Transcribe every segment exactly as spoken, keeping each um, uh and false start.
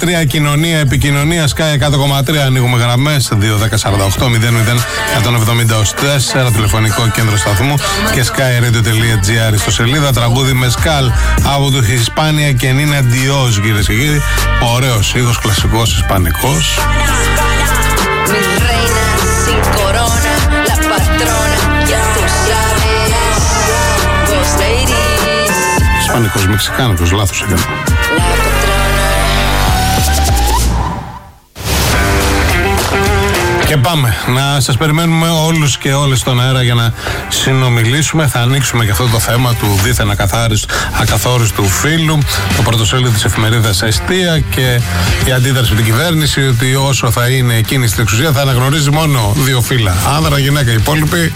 Τρία κοινωνία, επικοινωνία, Sky εκατό κόμμα τρία, ανοίγουμε γραμμές δύο δέκα σαράντα οκτώ μηδέν μηδέν εκατόν εβδομήντα τέσσερα, τηλεφωνικό κέντρο σταθμού και skyradio.gr στο σελίδα. Τραγούδι Μεσκάλ από του Ισπάνια και Νίνα Ντιός, κυρίες και κύριοι. Ωραίος ήχος, κλασικός ισπανικός. Ισπανικός, μεξικάνικος, λάθος έκανα. Και πάμε, να σας περιμένουμε όλους και όλες στον αέρα για να συνομιλήσουμε. Θα ανοίξουμε και αυτό το θέμα του δίθεν ακαθόριστου φύλου, το πρωτοσέλιδο της εφημερίδας Εστία και η αντίδραση από την κυβέρνηση ότι όσο θα είναι εκείνη στην εξουσία θα αναγνωρίζει μόνο δύο φύλλα, άνδρα, γυναίκα. Οι υπόλοιποι,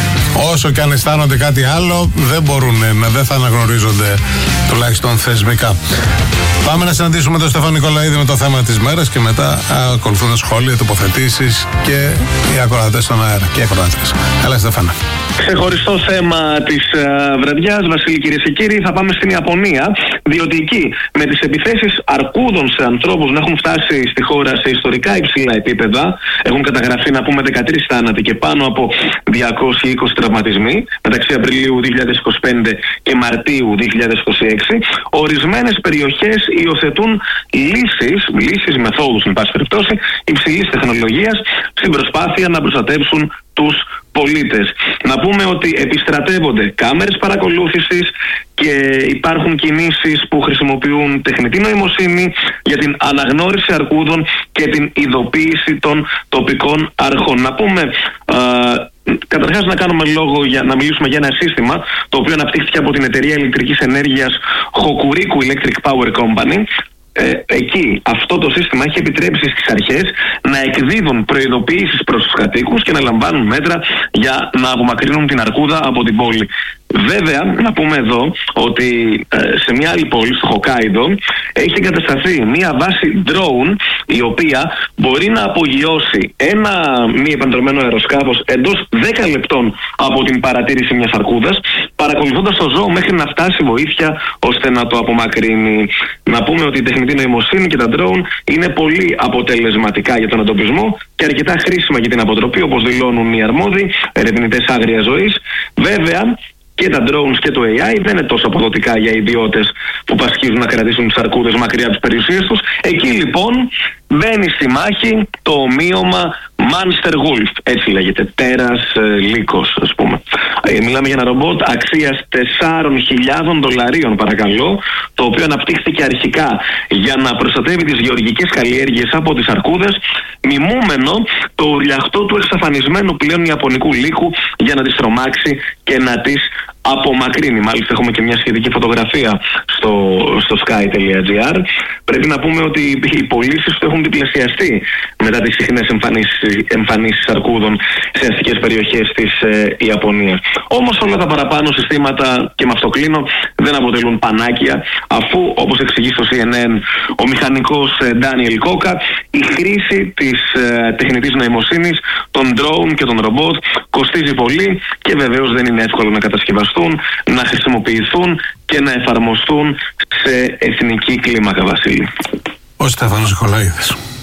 όσο και αν αισθάνονται κάτι άλλο, δεν μπορούν να, δεν θα αναγνωρίζονται τουλάχιστον θεσμικά. Πάμε να συναντήσουμε τον Στέφανο Νικολαίδη με το θέμα της μέρας και μετά ακολουθούν σχόλια, τοποθετήσεις και οι ακροατές στον αέρα και οι ακροατές. Έλα, Στέφανα. Ξεχωριστό θέμα της uh, βραδιάς, Βασίλη, κυρίες και κύριοι, θα πάμε στην Ιαπωνία, διότι εκεί με τις επιθέσεις αρκούδων σε ανθρώπους να έχουν φτάσει στη χώρα σε ιστορικά υψηλά επίπεδα, έχουν καταγραφεί, να πούμε, δεκατρείς θάνατοι και πάνω από διακόσιοι είκοσι τραυματισμοί μεταξύ Απριλίου δύο χιλιάδες είκοσι πέντε και Μαρτίου δύο χιλιάδες είκοσι έξι. Ορισμένες περιοχές υιοθετούν λύσεις, λύσεις, μεθόδους, εν πάση περιπτώσει, υψηλής τεχνολογίας στην προσπάθεια να προστατεύσουν τους πολίτες. Να πούμε ότι επιστρατεύονται κάμερες παρακολούθησης και υπάρχουν κινήσεις που χρησιμοποιούν τεχνητή νοημοσύνη για την αναγνώριση αρκούδων και την ειδοποίηση των τοπικών αρχών. Να πούμε, α, καταρχάς να κάνουμε λόγο για να μιλήσουμε για ένα σύστημα το οποίο αναπτύχθηκε από την εταιρεία ηλεκτρικής ενέργειας Hokuriku Electric Power Company. Ε, εκεί αυτό το σύστημα έχει επιτρέψει στις αρχές να εκδίδουν προειδοποιήσεις προς τους κατοίκους και να λαμβάνουν μέτρα για να απομακρύνουν την αρκούδα από την πόλη. Βέβαια, να πούμε εδώ ότι ε, σε μια άλλη πόλη, στο Χοκάιντο, έχει εγκατασταθεί μια βάση drone η οποία μπορεί να απογειώσει ένα μη επανδρωμένο αεροσκάφος εντός δέκα λεπτών από την παρατήρηση μιας αρκούδας, παρακολουθώντας το ζώο μέχρι να φτάσει βοήθεια ώστε να το απομακρύνει. Να πούμε ότι η τεχνητή νοημοσύνη και τα drone είναι πολύ αποτελεσματικά για τον εντοπισμό και αρκετά χρήσιμα για την αποτροπή, όπως δηλώνουν οι αρμόδιοι ερευνητές άγριας ζωής. Βέβαια, και τα drones και το έι άι δεν είναι τόσο αποδοτικά για ιδιώτες που πασχίζουν να κρατήσουν τις αρκούδες μακριά από τις περιουσίες τους. Εκεί λοιπόν μπαίνει στη μάχη το ομοίωμα Monster Wolf, έτσι λέγεται, τέρας ε, λύκος, ας πούμε. Ε, μιλάμε για ένα ρομπότ αξίας τεσσάρων χιλιάδων δολαρίων, παρακαλώ, το οποίο αναπτύχθηκε αρχικά για να προστατεύει τις γεωργικές καλλιέργειες από τις αρκούδες, μιμούμενο το ουρλιαχτό του εξαφανισμένου πλέον ιαπωνικού λύκου για να τις τρομάξει και να τις απομακρύνει. Μάλιστα έχουμε και μια σχετική φωτογραφία στο, στο sky.gr. Πρέπει να πούμε ότι οι πωλήσεις του έχουν διπλασιαστεί μετά τις συχνές εμφανίσεις, εμφανίσεις αρκούδων σε αστικές περιοχές της ε, Ιαπωνίας. Όμως όλα τα παραπάνω συστήματα, και με αυτό κλείνω, δεν αποτελούν πανάκια, αφού, όπως εξηγεί στο σι εν εν ο μηχανικός Ντάνιελ Κόκα, η χρήση της ε, τεχνητής νοημοσύνης, των drone και των ρομπότ κοστίζει πολύ και βεβαίως δεν είναι εύκολο να κατασκευαστούν, να χρησιμοποιηθούν και να εφαρμοστούν σε εθνική κλίμακα, Βασίλη. Ο Στέφανος Νικολαίδης.